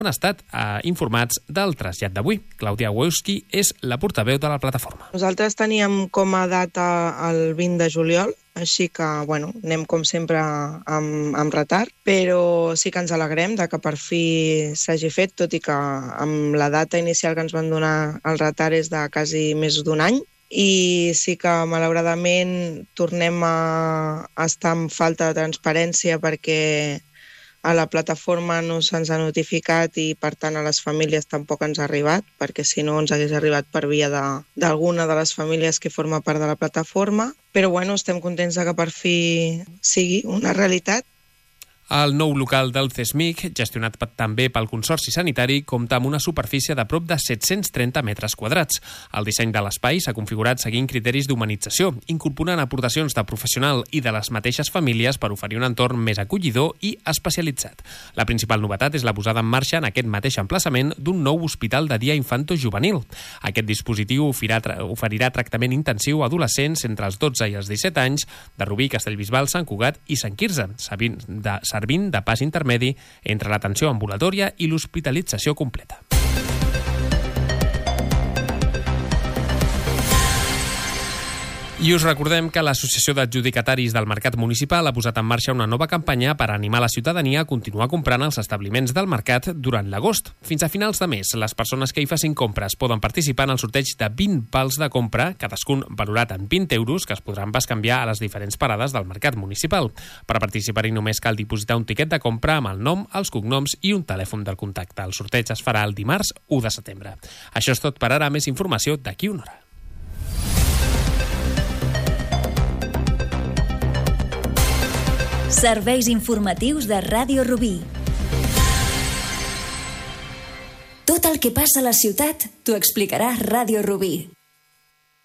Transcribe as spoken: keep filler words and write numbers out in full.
han estat eh, informats del trasllat d'avui. Clàudia Wojski és la portaveu de la plataforma. Nosaltres teníem com a data el vint de juliol, així que, bueno, anem com sempre amb, amb retard, però sí que ens alegrem de que per fi s'hagi fet, tot i que amb la data inicial que ens van donar el retard és de quasi més d'un any, i sí que malauradament tornem a estar amb falta de transparència perquè a la plataforma no se'ns ha notificat i, per tant, a les famílies tampoc ens ha arribat, perquè si no ens hagués arribat per via d'alguna de, de les famílies que forma part de la plataforma. Però, bueno, estem contents que per fi sigui una realitat. El nou local del CESMIC, gestionat també pel Consorci Sanitari, compta amb una superfície de prop de set-cents trenta metres quadrats. El disseny de l'espai s'ha configurat seguint criteris d'humanització, incorporant aportacions de professional i de les mateixes famílies per oferir un entorn més acollidor i especialitzat. La principal novetat és la posada en marxa en aquest mateix emplaçament d'un nou hospital de dia infanto-juvenil. Aquest dispositiu oferirà, oferirà tractament intensiu a adolescents entre els dotze i els disset anys de Rubí, Castellbisbal, Sant Cugat i Sant Quirze, servint de servint de pas intermedi entre l'atenció ambulatòria i l'hospitalització completa. I us recordem que l'Associació d'Adjudicataris del Mercat Municipal ha posat en marxa una nova campanya per animar la ciutadania a continuar comprant als establiments del mercat durant l'agost. Fins a finals de mes, les persones que hi facin compres poden participar en el sorteig de vint pals de compra, cadascun valorat en vint euros, que es podran bescanviar a les diferents parades del Mercat Municipal. Per participar-hi només cal dipositar un tiquet de compra amb el nom, els cognoms i un telèfon del contacte. El sorteig es farà el dimarts u de setembre. Això és tot per ara. Més informació d'aquí una hora. Serveis informatius de Ràdio Rubí. Tot el que passa a la ciutat t'ho explicarà Ràdio Rubí.